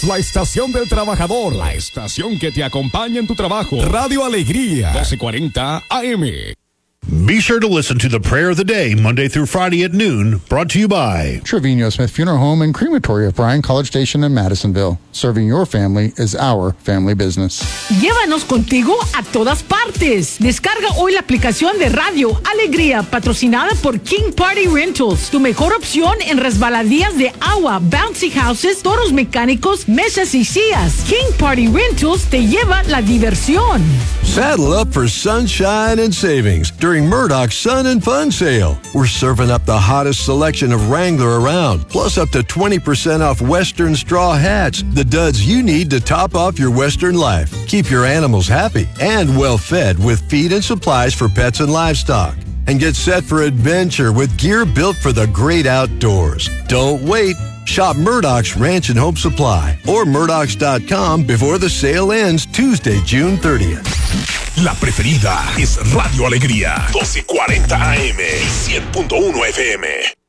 La estación del trabajador, la estación que te acompaña en tu trabajo. Radio Alegría, 1240 AM. Be sure to listen to the Prayer of the Day, Monday through Friday at noon, brought to you by Trevino Smith Funeral Home and Crematory of Bryan College Station in Madisonville. Serving your family is our family business. Llévanos contigo a todas partes. Descarga hoy la aplicación de Radio Alegría, patrocinada por King Party Rentals. Tu mejor opción en resbaladías de agua, bouncy houses, toros mecánicos, mesas y sillas. King Party Rentals te lleva la diversión. Saddle up for sunshine and savings during Murdoch's Sun and Fun Sale. We're serving up the hottest selection of Wrangler around, plus up to 20% off Western straw hats, the duds you need to top off your Western life. Keep your animals happy and well fed with feed and supplies for pets and livestock. And get set for adventure with gear built for the great outdoors. Don't wait. Shop Murdoch's Ranch and Home Supply or Murdochs.com before the sale ends Tuesday, June 30th. La preferida es Radio Alegría, 1240 AM y 100.1 FM.